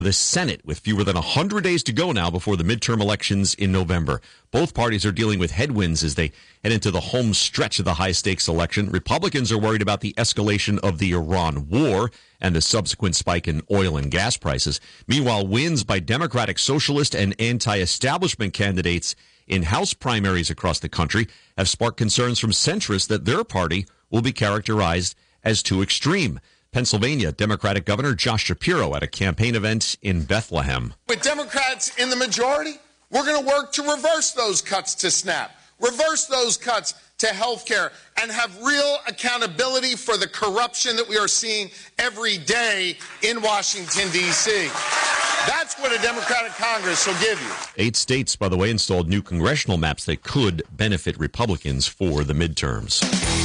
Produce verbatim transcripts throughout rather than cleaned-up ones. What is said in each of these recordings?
the Senate, with fewer than one hundred days to go now before the midterm elections in November. Both parties are dealing with headwinds as they head into the home stretch of the high-stakes election. Republicans are worried about the escalation of the Iran war and the subsequent spike in oil and gas prices. Meanwhile, wins by Democratic, socialist, and anti-establishment candidates in House primaries across the country have sparked concerns from centrists that their party will be characterized as too extreme. Pennsylvania Democratic Governor Josh Shapiro at a campaign event in Bethlehem. With Democrats in the majority, we're going to work to reverse those cuts to SNAP, reverse those cuts to health care, and have real accountability for the corruption that we are seeing every day in Washington, D C That's what a Democratic Congress will give you. Eight states, by the way, installed new congressional maps that could benefit Republicans for the midterms.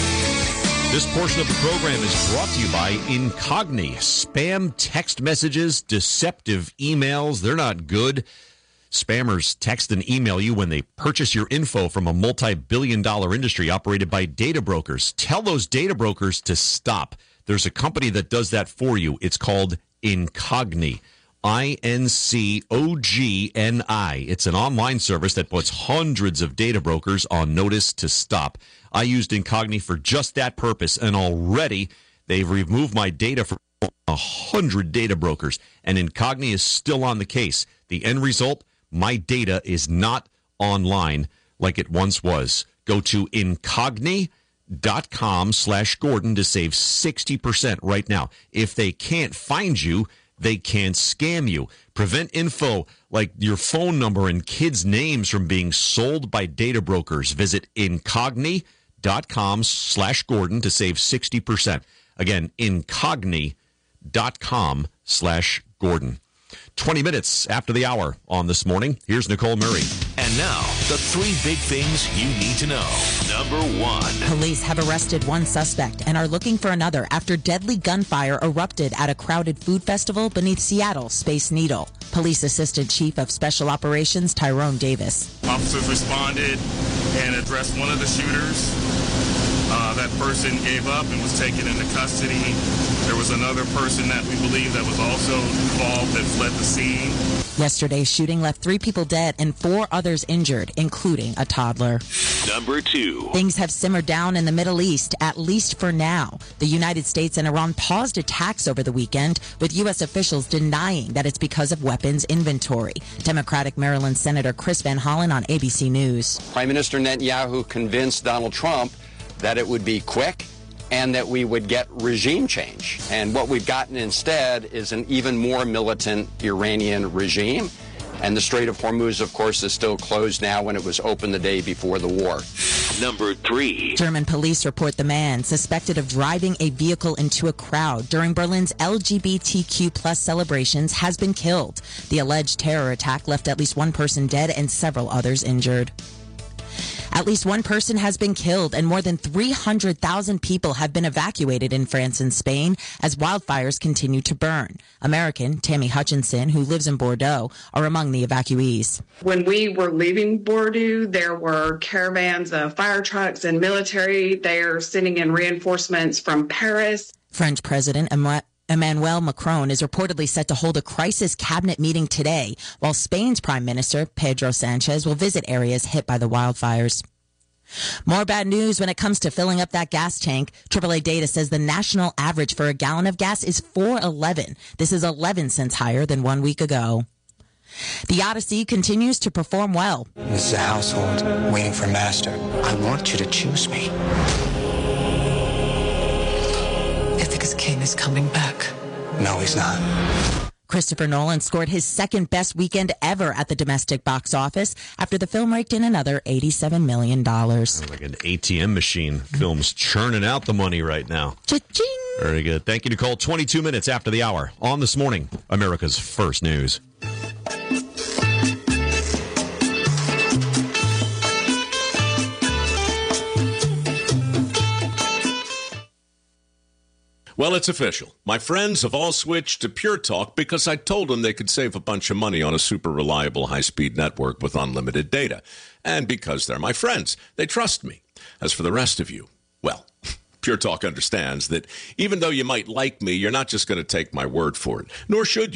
This portion of the program is brought to you by Incogni. Spam text messages, deceptive emails, they're not good. Spammers text and email you when they purchase your info from a multi-billion dollar industry operated by data brokers. Tell those data brokers to stop. There's a company that does that for you. It's called Incogni. I N C O G N I. It's an online service that puts hundreds of data brokers on notice to stop. I used Incogni for just that purpose, and already they've removed my data from a hundred data brokers, and Incogni is still on the case. The end result, my data is not online like it once was. Go to incogni dot com slash Gordon to save sixty percent right now. If they can't find you, they can't scam you. Prevent info like your phone number and kids' names from being sold by data brokers. Visit incogni dot com slash Gordon to save sixty percent. Again, incogni dot com slash Gordon. twenty minutes after the hour on This Morning, here's Nicole Murray. And now, the three big things you need to know. Number one. Police have arrested one suspect and are looking for another after deadly gunfire erupted at a crowded food festival beneath Seattle's Space Needle. Police Assistant Chief of Special Operations Tyrone Davis. Officers responded and addressed one of the shooters. Uh, that person gave up and was taken into custody. There was another person that we believe that was also involved that fled the scene. Yesterday's shooting left three people dead and four others injured, including a toddler. Number two. Things have simmered down in the Middle East, at least for now. The United States and Iran paused attacks over the weekend, with U S officials denying that it's because of weapons inventory. Democratic Maryland Senator Chris Van Hollen on A B C News. Prime Minister Netanyahu convinced Donald Trump that it would be quick and that we would get regime change. And what we've gotten instead is an even more militant Iranian regime. And the Strait of Hormuz, of course, is still closed now when it was open the day before the war. Number three. German police report the man suspected of driving a vehicle into a crowd during Berlin's L G B T Q plus celebrations has been killed. The alleged terror attack left at least one person dead and several others injured. At least one person has been killed and more than three hundred thousand people have been evacuated in France and Spain as wildfires continue to burn. American Tammy Hutchinson, who lives in Bordeaux, are among the evacuees. When we were leaving Bordeaux, there were caravans of fire trucks and military. They are sending in reinforcements from Paris. French President Emmanuel Emmanuel Macron is reportedly set to hold a crisis cabinet meeting today, while Spain's Prime Minister Pedro Sanchez will visit areas hit by the wildfires. More bad news when it comes to filling up that gas tank. triple A data says the national average for a gallon of gas is four eleven. This is eleven cents higher than one week ago. The Odyssey continues to perform well. This is a household waiting for master. I want you to choose me. Ithaca's king is coming back. No, he's not. Christopher Nolan scored his second best weekend ever at the domestic box office after the film raked in another eighty-seven million dollars. Like an A T M machine. Film's churning out the money right now. Cha-ching! Very good. Thank you, Nicole. twenty-two minutes after the hour on This Morning, America's First News. Well, it's official. My friends have all switched to Pure Talk because I told them they could save a bunch of money on a super reliable high-speed network with unlimited data. And because they're my friends, they trust me. As for the rest of you, well, Pure Talk understands that even though you might like me, you're not just going to take my word for it, nor should you.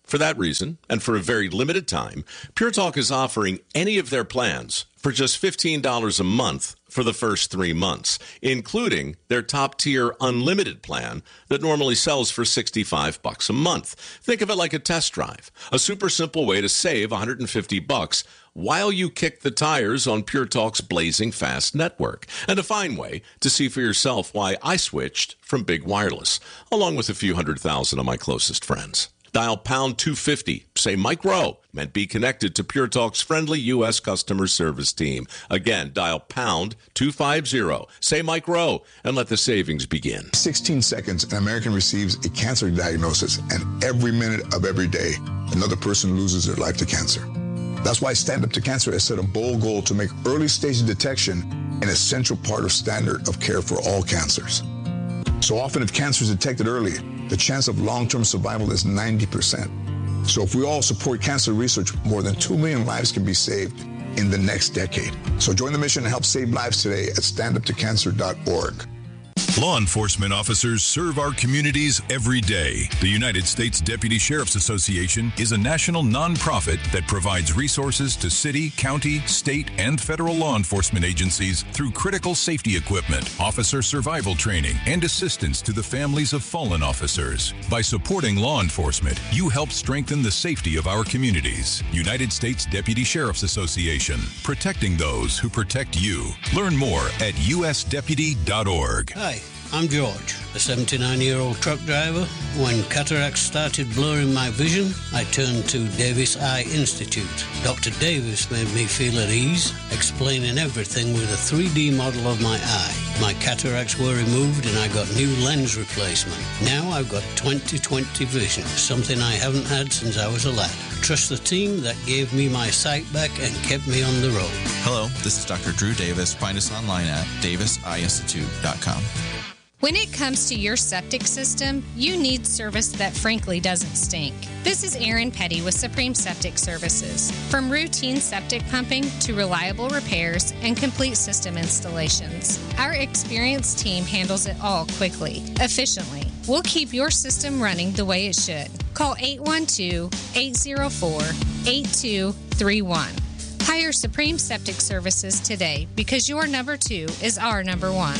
For that reason, and for a very limited time, Pure Talk is offering any of their plans for just fifteen dollars a month for the first three months, including their top-tier unlimited plan that normally sells for sixty-five bucks a month. Think of it like a test drive, a super simple way to save one hundred fifty bucks while you kick the tires on Pure Talk's blazing fast network, and a fine way to see for yourself why I switched from big wireless, along with a few hundred thousand of my closest friends. Dial pound two fifty, say Mike Rowe, and be connected to Pure Talk's friendly U S customer service team. Again, dial pound two fifty, say Mike Rowe, and let the savings begin. sixteen seconds, an American receives a cancer diagnosis, and every minute of every day, another person loses their life to cancer. That's why Stand Up to Cancer has set a bold goal to make early stage detection an essential part of standard of care for all cancers. So often, if cancer is detected early, the chance of long-term survival is ninety percent. So if we all support cancer research, more than two million lives can be saved in the next decade. So join the mission and help save lives today at stand up to cancer dot org. Law enforcement officers serve our communities every day. The United States Deputy Sheriff's Association is a national nonprofit that provides resources to city, county, state, and federal law enforcement agencies through critical safety equipment, officer survival training, and assistance to the families of fallen officers. By supporting law enforcement, you help strengthen the safety of our communities. United States Deputy Sheriff's Association, protecting those who protect you. Learn more at u s deputy dot org. Hi, I'm George, a seventy-nine-year-old truck driver. When cataracts started blurring my vision, I turned to Davis Eye Institute. Doctor Davis made me feel at ease, explaining everything with a three D model of my eye. My cataracts were removed and I got new lens replacement. Now I've got twenty twenty vision, something I haven't had since I was a lad. Trust the team that gave me my sight back and kept me on the road. Hello, this is Doctor Drew Davis. Find us online at davis eye institute dot com. When it comes to your septic system, you need service that frankly doesn't stink. This is Erin Petty with Supreme Septic Services. From routine septic pumping to reliable repairs and complete system installations, our experienced team handles it all quickly, efficiently. We'll keep your system running the way it should. Call eight one two, eight zero four, eight two three one. Hire Supreme Septic Services today because your number two is our number one.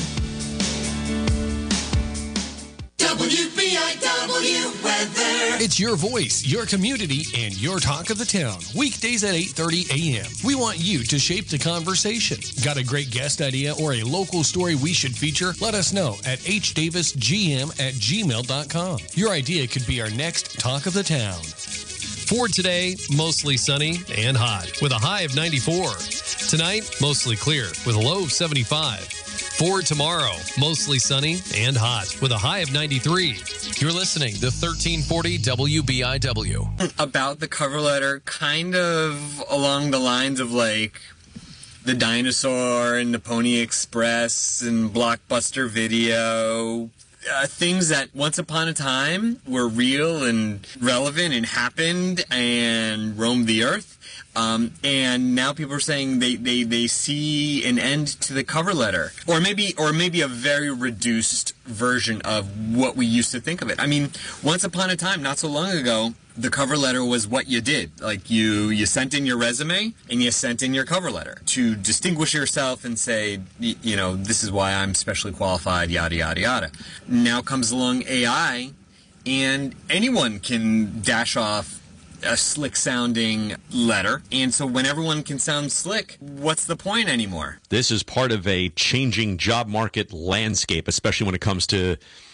W B I W weather. It's your voice, your community, and your talk of the town. Weekdays at eight thirty a.m. We want you to shape the conversation. Got a great guest idea or a local story we should feature? Let us know at h davis g m at gmail dot com. Your idea could be our next talk of the town. For today, mostly sunny and hot with a high of ninety-four. Tonight, mostly clear with a low of seventy-five. For tomorrow, mostly sunny and hot with a high of ninety-three. You're listening to thirteen forty W B I W. About the cover letter, kind of along the lines of like the dinosaur and the Pony Express and Blockbuster Video. Uh, things that once upon a time were real and relevant and happened and roamed the earth. Um, and now people are saying they, they, they see an end to the cover letter, or maybe or maybe a very reduced version of what we used to think of it. I mean, once upon a time, not so long ago, the cover letter was what you did. Like you, you sent in your resume and you sent in your cover letter to distinguish yourself and say, you know, this is why I'm specially qualified, yada, yada, yada. Now comes along A I, and anyone can dash off a slick-sounding letter. And so when everyone can sound slick, what's the point anymore? This is part of a changing job market landscape, especially when it comes to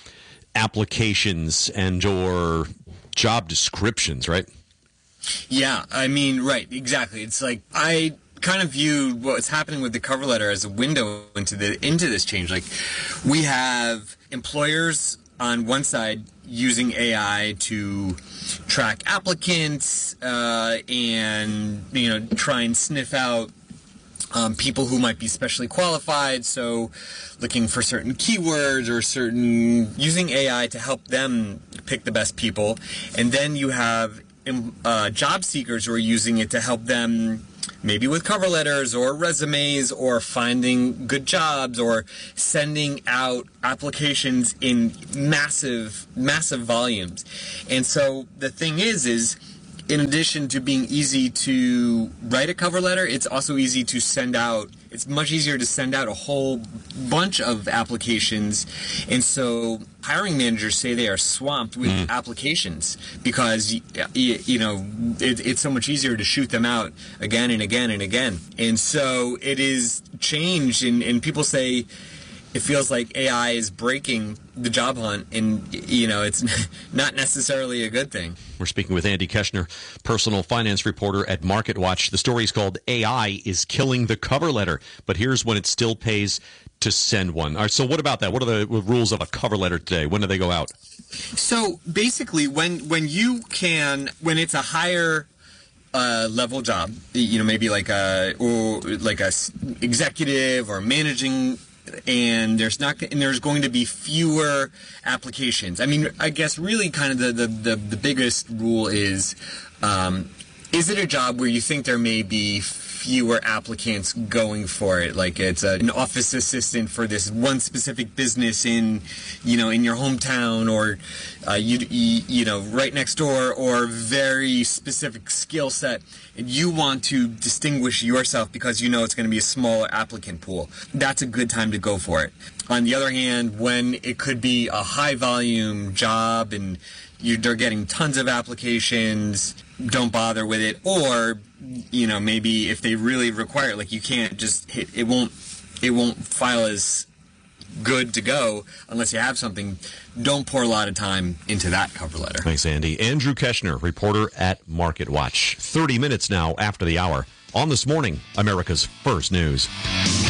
applications and or job descriptions, right? Yeah, I mean, right, exactly. It's like I kind of view what's happening with the cover letter as a window into the into this change. Like we have employers on one side using A I to track applicants uh, and, you know, try and sniff out um, people who might be specially qualified. So looking for certain keywords or certain, using A I to help them pick the best people. And then you have uh, job seekers who are using it to help them maybe with cover letters or resumes or finding good jobs or sending out applications in massive, massive volumes. And so the thing is, is in addition to being easy to write a cover letter, it's also easy to send out. It's much easier to send out a whole bunch of applications. And so hiring managers say they are swamped with mm. applications because, you, you know, it, it's so much easier to shoot them out again and again and again. And so it is changed, and, and people say it feels like A I is breaking the job hunt, and, you know, it's not necessarily a good thing. We're speaking with Andy Keshner, personal finance reporter at MarketWatch. The story is called A I is Killing the Cover Letter, but here's when it still pays to send one. All right, so what about that? What are the rules of a cover letter today? When do they go out? So basically, when when you can, when it's a higher uh, level job, you know, maybe like a or like a executive or managing, and there's not and there's going to be fewer applications. I mean, I guess really kind of the the, the, the biggest rule is, um, is it a job where you think there may be fewer applicants going for it? Like it's a, an office assistant for this one specific business in, you know, in your hometown, or uh, you, you you know right next door, or very specific skill set. And you want to distinguish yourself because you know it's going to be a smaller applicant pool. That's a good time to go for it. On the other hand, when it could be a high volume job and you're they're getting tons of applications, don't bother with it. Or, you know, maybe if they really require it, like you can't just hit, it won't, it won't file as good to go unless you have something. Don't pour a lot of time into that cover letter. Thanks, Andy. Andrew Keshner, reporter at MarketWatch. thirty minutes now after the hour on This Morning, America's First News.